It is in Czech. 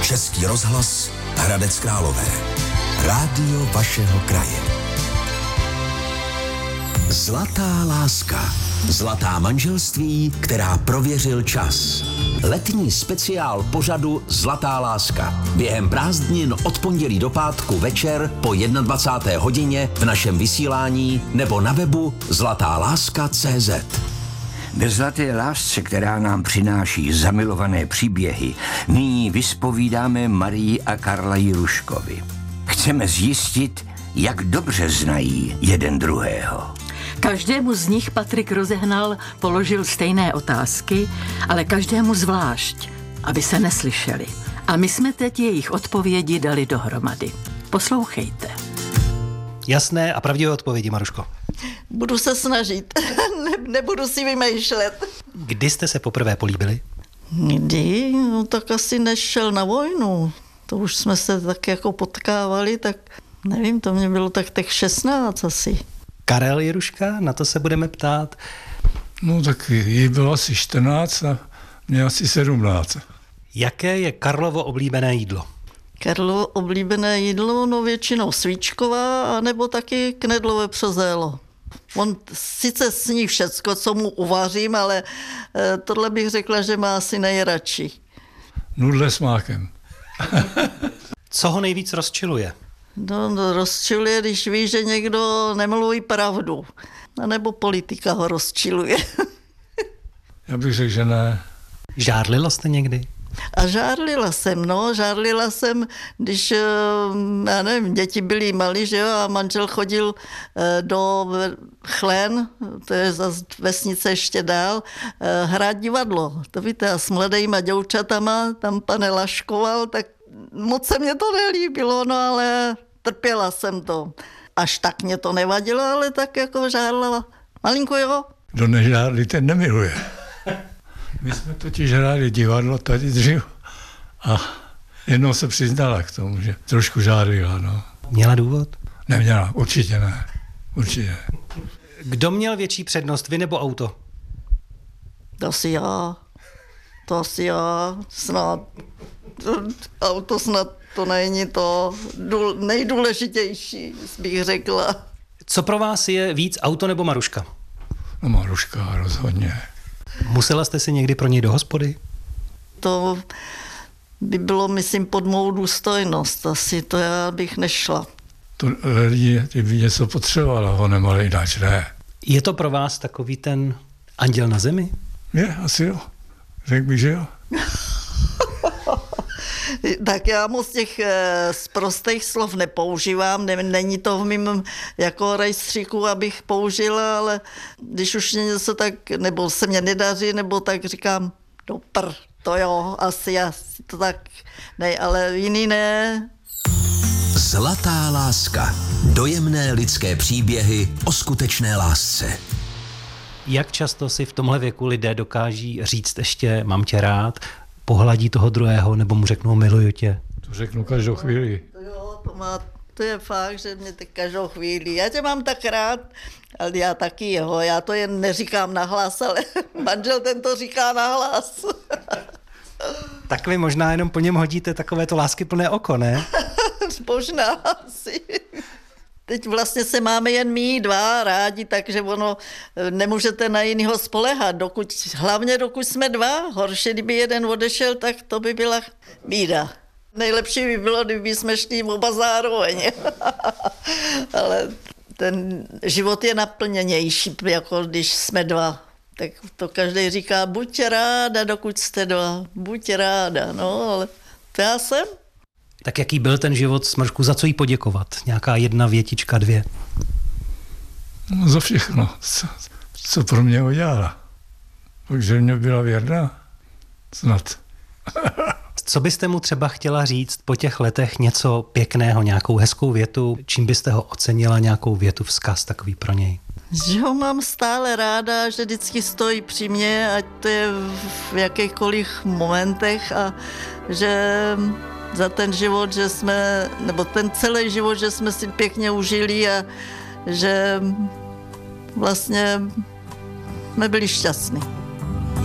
Český rozhlas Hradec Králové. Rádio vašeho kraje. Zlatá láska. Zlatá manželství, která prověřil čas. Letní speciál pořadu Zlatá láska. Během prázdnin od pondělí do pátku večer po 21. hodině v našem vysílání nebo na webu zlatáláska.cz. Ve zlaté lásce, která nám přináší zamilované příběhy, nyní vyspovídáme Marii a Karla Jiruškovi. Chceme zjistit, jak dobře znají jeden druhého. Každému z nich Patrik Rozehnal položil stejné otázky, ale každému zvlášť, aby se neslyšeli. A my jsme teď jejich odpovědi dali dohromady. Poslouchejte. Jasné a pravdivé odpovědi, Maruško. Budu se snažit, nebudu si vymýšlet. Kdy jste se poprvé políbili? Kdy? No tak asi než šel na vojnu. To už jsme se tak jako potkávali, tak nevím, to mě bylo tak 16 asi. Karel Jiruška, na to se budeme ptát. No tak jí bylo asi 14 a mě asi 17. Jaké je Karlovo oblíbené jídlo? Karlovo oblíbené jídlo, no většinou svíčková, anebo taky knedlové přezélo. On sice sní všecko, co mu uvařím, ale tohle bych řekla, že má asi nejradši. Nudle s mákem. Co ho nejvíc rozčiluje? No, rozčiluje, když ví, že někdo nemluví pravdu. A nebo politika ho rozčiluje. Já bych řekl, že ne. Žárlila jste někdy? A žárlila jsem, když, já nevím, děti byly malí, že jo, a manžel chodil do Chlen, to je zase vesnice ještě dál, hrát divadlo. To víte, a s mladejma děvčatama tam pane laškoval, tak moc se mě to nelíbilo, no ale trpěla jsem to. Až tak mě to nevadilo, ale tak jako žárla. Malinko, jo? Kdo nežárlí, ten nemiluje. My jsme totiž hráli divadlo tady dřív a jednou se přiznala k tomu, že trošku žárlila, no. Měla důvod? Neměla, určitě ne. Určitě. Kdo měl větší přednost, vy nebo auto? To asi já, snad. Auto snad to není to nejdůležitější, bych řekla. Co pro vás je víc, auto nebo Maruška? No Maruška rozhodně. Musela jste si někdy pro něj do hospody? To by bylo, myslím, pod mou důstojnost. Asi to já bych nešla. To lidi by něco potřebovala, ho nemali jinak, ne. Je to pro vás takový ten anděl na zemi? Je, asi jo. Řekl bych, že jo. Tak já moc těch sprostých slov nepoužívám, není to v mým jako rejstříku, abych použila, ale když už něco tak, nebo se mě nedaří, nebo tak říkám, to jo, asi to tak, ne, ale jiný ne. Zlatá láska. Dojemné lidské příběhy o skutečné lásce. Jak často si v tomhle věku lidé dokáží říct ještě mám tě rád, pohladí toho druhého, nebo mu řeknou miluju tě? To řeknu každou chvíli. To jo, to je fakt, že mě teď každou chvíli. Já tě mám tak rád, ale já taky jeho. Já to jen neříkám nahlas, ale manžel ten to říká nahlas. Tak vy možná jenom po něm hodíte takovéto láskyplné oko, ne? Možná asi. Teď vlastně se máme jen my dva rádi, takže ono nemůžete na jinýho spolehat, hlavně dokud jsme dva. Horší, kdyby jeden odešel, tak to by byla bída. Nejlepší by bylo, kdyby jsme šli oba zároveň. Ale ten život je naplněnější, jako když jsme dva. Tak to každý říká, buď ráda, dokud jste dva, buď ráda. No, ale to já jsem. Tak jaký byl ten život, Smršku, za co jí poděkovat? Nějaká jedna větička, dvě? No, za všechno, co pro mě udělala. Takže mě byla věrná. Snad. Co byste mu třeba chtěla říct po těch letech něco pěkného, nějakou hezkou větu? Čím byste ho ocenila, nějakou větu, vzkaz takový pro něj? Že ho mám stále ráda, že vždycky stojí při mně, ať to je v jakýchkoliv momentech a že za ten život, že jsme, nebo ten celý život, že jsme si pěkně užili a že vlastně jsme byli šťastní.